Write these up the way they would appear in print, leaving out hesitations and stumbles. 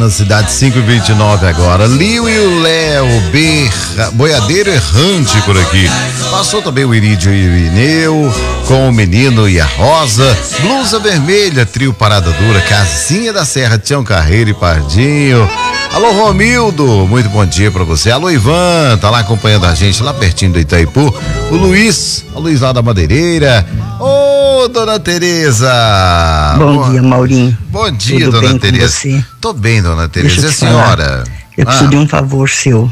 na cidade, 5h29 agora. Liu e o Léo, boiadeiro errante por aqui. Passou também o Irídio e o Ineu, com o Menino e a Rosa, Blusa Vermelha, trio Parada Dura, Casinha da Serra, Tião Carreiro e Pardinho. Alô, Romildo, muito bom dia pra você. Alô, Ivan, tá lá acompanhando a gente, lá pertinho do Itaipu. O Luiz lá da Madeireira. Ô, dona Tereza. Bom dia, Maurinho. Bom dia, tudo dona bem Tereza. Com você? Tô bem, dona Tereza. E a senhora? Eu preciso de um favor seu.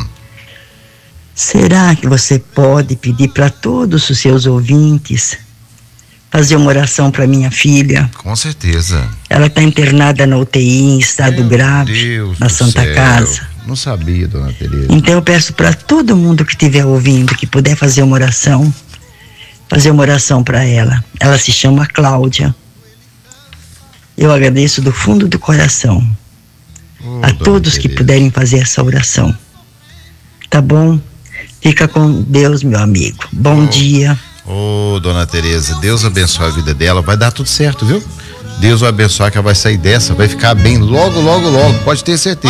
Será que você pode pedir para todos os seus ouvintes fazer uma oração para minha filha? Com certeza. Ela está internada na UTI em estado grave, na Santa Casa. Não sabia, dona Tereza. Então eu peço para todo mundo que estiver ouvindo, que puder fazer uma oração para ela. Ela se chama Cláudia. Eu agradeço do fundo do coração a todos Tereza, que puderem fazer essa oração. Tá bom? Fica com Deus, meu amigo. Bom dia. Dona Tereza, Deus abençoe a vida dela. Vai dar tudo certo, viu? Deus vai abençoar que ela vai sair dessa, vai ficar bem logo, pode ter certeza.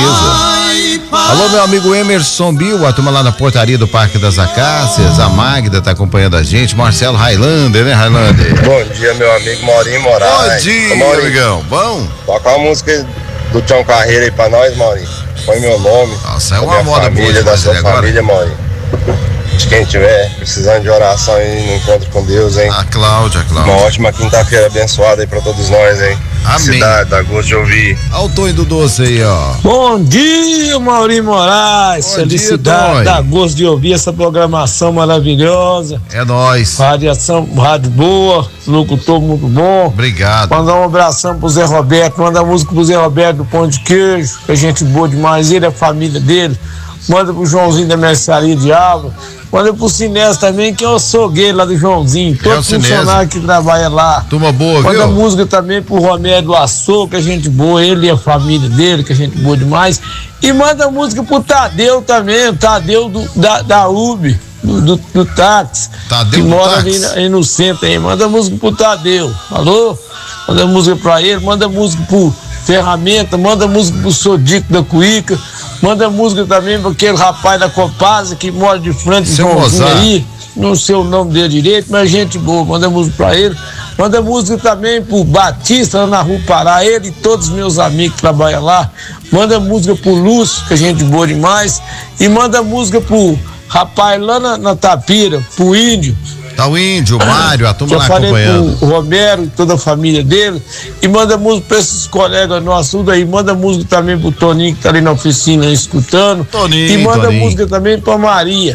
Alô, meu amigo Emerson Bill, a turma lá na portaria do Parque das Acácias, a Magda tá acompanhando a gente, Marcelo Highlander, né, Highlander? Bom dia, meu amigo Maurinho Moraes. Bom dia, Maurinho, amigão, bom? Toca uma música do Tião Carreiro aí pra nós, Maurinho. Põe meu nome. Nossa, é uma moda boa da sua agora. família, Maurinho. De quem tiver precisando de oração aí no encontro com Deus, hein? A Cláudia. Uma ótima quinta-feira abençoada aí pra todos nós, hein? Amém. Cidade, dá gosto de ouvir. Olha o Tonho do Doce aí, ó. Bom dia, Maurinho Moraes. Bom felicidade, dia, dá gosto de ouvir essa programação maravilhosa. É nóis. Rádio boa, locutor muito bom. Obrigado. Mandar um abração pro Zé Roberto, manda música pro Zé Roberto do Pão de Queijo, que é gente boa demais, ele, a família dele. Manda pro Joãozinho da Mercearia de Alva. Manda pro Sinés também, que é o açougueiro lá do Joãozinho. Todo funcionário que trabalha lá. Turma boa, viu? Manda música também pro Romero do Açougue, que é gente boa. Ele e a família dele, que é gente boa demais. E manda música pro Tadeu também, o Tadeu da UB, do táxi. Tadeu que do mora táxi. aí no centro aí. Manda música pro Tadeu. Alô? Manda música pra ele, manda música pro Ferramenta, manda música pro Sodico da Cuíca. Manda música também para aquele rapaz da Copasa que mora de frente de Joãozinho aí. Não sei o nome dele direito, mas gente boa. Manda música para ele. Manda música também pro Batista lá na Rua Pará. Ele e todos os meus amigos que trabalham lá. Manda música pro Lúcio, que é gente boa demais. E manda música pro rapaz lá na Tapira, pro Índio. Tá o Índio, o Mário, a turma lá acompanhando. Pro Romero e toda a família dele. E manda música pra esses colegas nossos, tudo aí. Manda música também pro Toninho, que tá ali na oficina escutando. Toninho, e manda Toninho. música também pra Maria.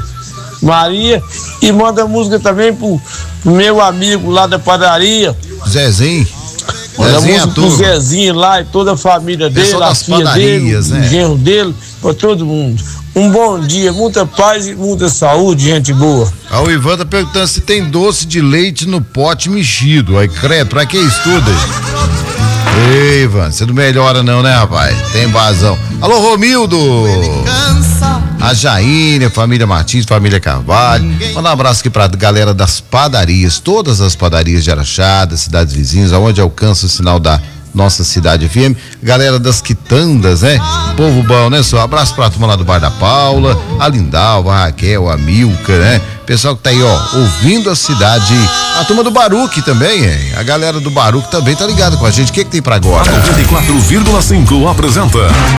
E manda música também pro meu amigo lá da padaria. Zezinho. Manda Zezinho, música pro Zezinho lá e toda a família dele, Pessoal a das filha padarias, dele, né? o genro dele, pra todo mundo. Um bom dia, muita paz e muita saúde, gente boa. O Ivan tá perguntando se tem doce de leite no pote mexido. Aí, credo, pra que estuda? Ei, Ivan, você não melhora não, né, rapaz? Tem vazão. Alô, Romildo! A Jaine, a família Martins, família Carvalho. Manda um abraço aqui pra galera das padarias, todas as padarias de Araxá, das cidades vizinhas, aonde alcança o sinal da nossa cidade FM, galera das quitandas, né? Povo bom, né? Só abraço pra turma lá do Bar da Paula, a Lindalva, a Raquel, a Milka, né? Pessoal que tá aí, ó, ouvindo a cidade, a turma do Baruque também, hein? A galera do Baruque também tá ligada com a gente. O que tem pra agora? A 94,5 apresenta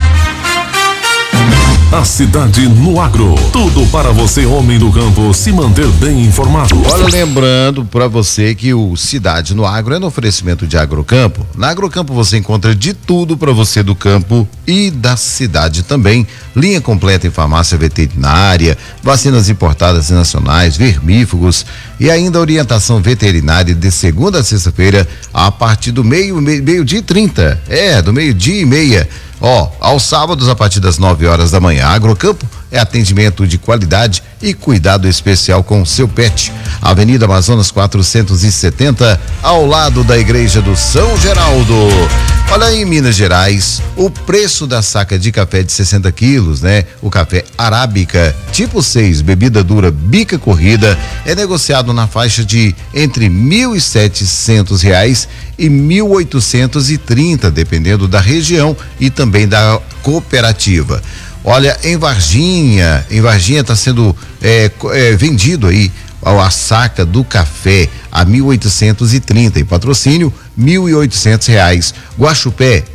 A Cidade no Agro. Tudo para você, homem do campo, se manter bem informado. Olha, lembrando para você que o Cidade no Agro é no oferecimento de Agrocampo. Na Agrocampo você encontra de tudo para você do campo e da cidade também. Linha completa em farmácia veterinária, vacinas importadas e nacionais, vermífugos e ainda orientação veterinária de segunda a sexta-feira a partir do meio-dia e 30. Do meio-dia e meia. Aos sábados a partir das 9 horas da manhã. Agrocampo é atendimento de qualidade e cuidado especial com o seu pet. Avenida Amazonas 470, ao lado da Igreja do São Geraldo. Olha, em Minas Gerais, o preço da saca de café de 60 quilos, né? O café arábica tipo 6, bebida dura bica corrida, é negociado na faixa de entre R$1.700 e R$1.830, dependendo da região e também da cooperativa. Olha, em Varginha está sendo vendido aí a saca do café a R$1.830, em Patrocínio R$1.800, Guaxupé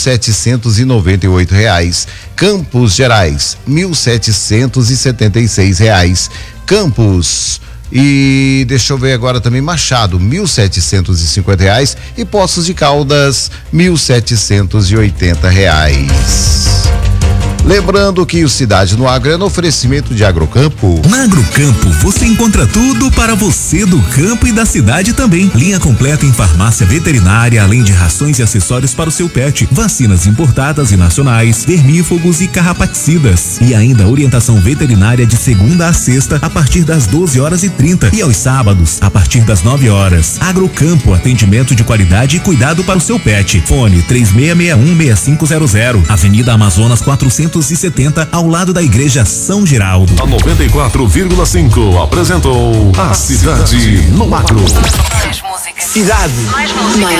R$1.798, Campos Gerais R$1.776, Campos e deixa eu ver agora também Machado R$1.750 e Poços de Caldas R$1.780. Lembrando que o Cidade no Agro é no oferecimento de Agrocampo. Na Agrocampo você encontra tudo para você do campo e da cidade também. Linha completa em farmácia veterinária, além de rações e acessórios para o seu pet, vacinas importadas e nacionais, vermífugos e carrapaticidas. E ainda orientação veterinária de segunda a sexta a partir das 12h30 e aos sábados a partir das 9h. Agrocampo, atendimento de qualidade e cuidado para o seu pet. Fone 3661-6500, Avenida Amazonas 470, ao lado da Igreja São Geraldo. A 94,5 apresentou A Cidade no Agro. Mais música. Cidade. Mais música.